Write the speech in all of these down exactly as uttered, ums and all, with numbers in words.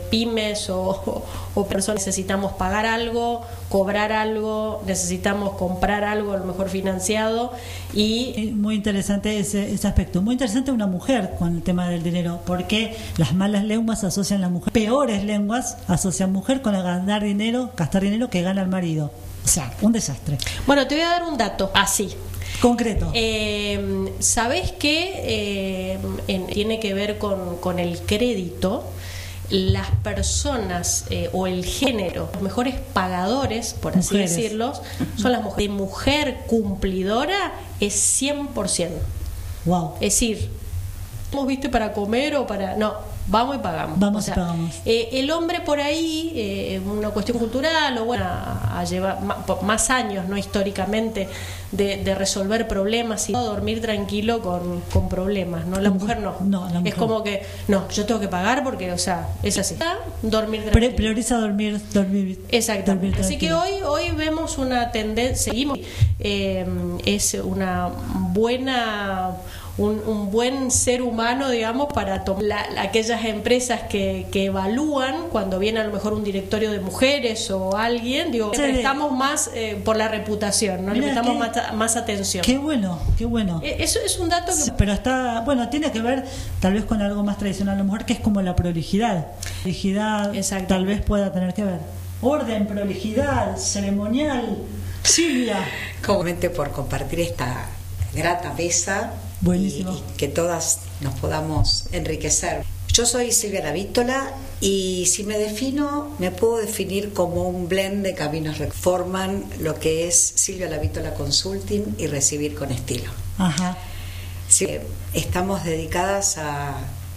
pymes o, o, o personas necesitamos pagar algo, cobrar algo, necesitamos comprar algo, a lo mejor financiado. Y muy interesante ese, ese aspecto, muy interesante una mujer con el tema del dinero, porque las malas lenguas asocian a la mujer, peores lenguas asocian mujer con el ganar dinero, gastar dinero que gana el marido. O sea, un desastre. Bueno, te voy a dar un dato así concreto. Eh, ¿Sabés qué? Eh, en, tiene que ver con, con el crédito. Las personas eh, o el género, los mejores pagadores, por así Mujeres. decirlo, son las mujeres. De mujer cumplidora es cien por ciento. Wow. Es decir, ¿hemos visto para comer o para...? No. Vamos y pagamos. Vamos o sea, y pagamos. Eh, el hombre por ahí, eh, una cuestión cultural, o bueno, a, a llevar más, más años, no históricamente, de, de resolver problemas y no dormir tranquilo con, con problemas, ¿no? La mujer no. No, la mujer. Es como que, no, yo tengo que pagar porque, o sea, es así. Dormir Pre tranquilo. Prioriza dormir, dormir. Exactamente. Dormir Así que hoy, hoy vemos una tendencia, seguimos, eh, es una buena... Un, un buen ser humano, digamos, para tomar la, aquellas empresas que, que evalúan cuando viene a lo mejor un directorio de mujeres o alguien, digo, sí, le prestamos más eh, por la reputación, ¿no? Le prestamos más, más atención. Qué bueno, qué bueno. Eso es un dato que... Sí, pero está, bueno, tiene que ver tal vez con algo más tradicional a la mujer, que es como la prolijidad. Prolijidad tal vez pueda tener que ver. Orden, prolijidad, ceremonial. Silvia. Comúnmente por compartir esta grata mesa. Buenísimo. Y, y que todas nos podamos enriquecer. Yo soy Silvia La Vítola y si me defino, me puedo definir como un blend de caminos que forman lo que es Silvia La Vítola Consulting y Recibir con Estilo. Ajá. Sí, estamos dedicadas a,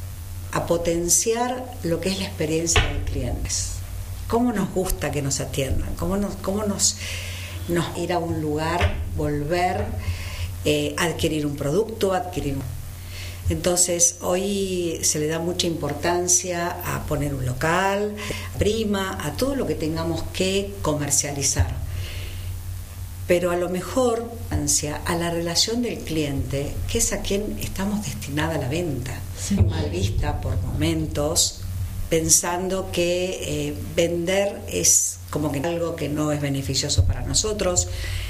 a potenciar lo que es la experiencia del cliente. Cómo nos gusta que nos atiendan, cómo nos, cómo nos, nos ir a un lugar, volver... Eh, adquirir un producto, adquirir un... Entonces hoy se le da mucha importancia a poner un local, prima, a todo lo que tengamos que comercializar. Pero a lo mejor a la relación del cliente, que es a quien estamos destinada a la venta, sí. Mal vista por momentos, pensando que eh, vender es como que algo que no es beneficioso para nosotros,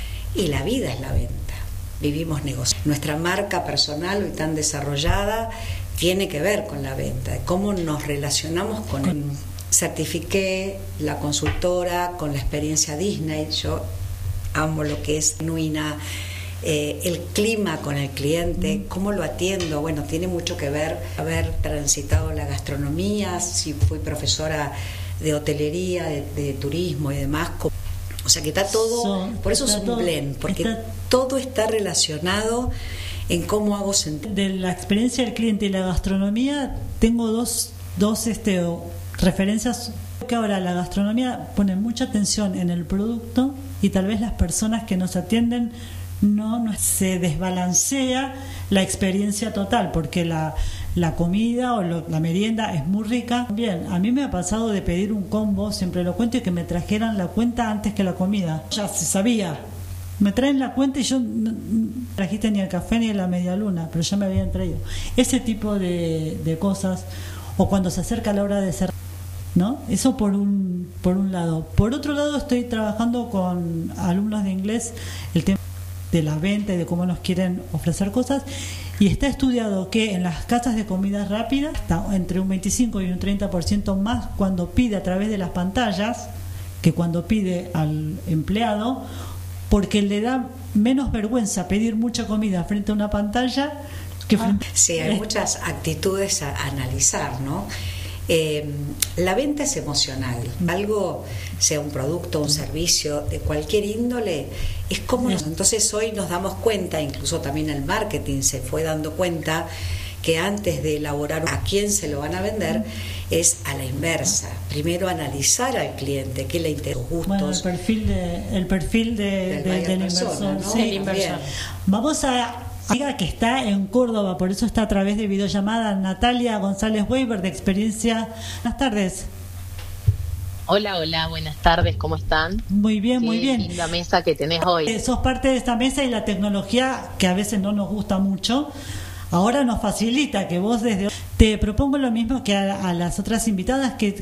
y la vida es la venta. Vivimos negocios. Nuestra marca personal hoy tan desarrollada tiene que ver con la venta, de cómo nos relacionamos con el... Certifiqué la consultora con la experiencia Disney. Yo amo lo que es genuina, eh, el clima con el cliente, cómo lo atiendo. Bueno, tiene mucho que ver haber transitado la gastronomía, si fui profesora de hotelería, de, de turismo y demás. O sea que está todo, Son, por eso es un todo, blend, porque está, todo está relacionado en cómo hago sentir. De la experiencia del cliente y la gastronomía, tengo dos, dos este, referencias. Que ahora la gastronomía pone mucha atención en el producto y tal vez las personas que nos atienden no, no se desbalancea la experiencia total, porque la, la comida o lo, la merienda es muy rica. Bien, a mí me ha pasado de pedir un combo, siempre lo cuento, y que me trajeran la cuenta antes que la comida. Ya se sabía, me traen la cuenta y yo no, no trajiste ni el café ni la media luna, pero ya me habían traído ese tipo de, de cosas. O cuando se acerca la hora de cerrar, ¿no? Eso por un, por un lado. Por otro lado, estoy trabajando con alumnos de inglés el tema de la venta y de cómo nos quieren ofrecer cosas, y está estudiado que en las casas de comida rápida está entre un veinticinco y un treinta por ciento más cuando pide a través de las pantallas que cuando pide al empleado, porque le da menos vergüenza pedir mucha comida frente a una pantalla que frente... ah, sí, hay muchas actitudes a analizar, ¿no? Eh, la venta es emocional. Algo, sea un producto, un servicio de cualquier índole, es como nos... Entonces hoy nos damos cuenta, incluso también el marketing se fue dando cuenta que antes de elaborar a quién se lo van a vender es a la inversa. Primero analizar al cliente, qué le interesa, gustos. Bueno, el perfil de, el perfil de, del, de, del persona, inversor, ¿no? sí, del inversor. Vamos a amiga que está en Córdoba, por eso está a través de videollamada, Natalia González Weber, de Experiencia. Buenas tardes. Hola, hola, buenas tardes, ¿cómo están? Muy bien, Qué muy bien. Qué linda mesa que tenés hoy. Eh, sos parte de esta mesa y la tecnología, que a veces no nos gusta mucho, ahora nos facilita que vos desde... Te propongo lo mismo que a, a las otras invitadas, que